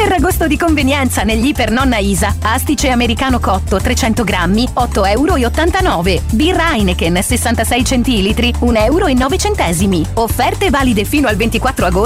Ferragosto di convenienza negli Iper Nonna Isa. Astice americano cotto 300 grammi, 8,89 euro. Birra Heineken 66 centilitri, 1,09 euro. Offerte valide fino al 24 agosto